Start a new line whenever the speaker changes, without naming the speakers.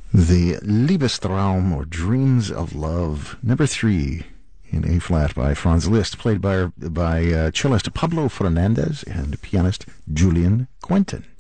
The Liebestraum, or Dreams of Love, number 3 in A flat by Franz Liszt, played by cellist Pablo Fernandez and pianist Julian Quentin.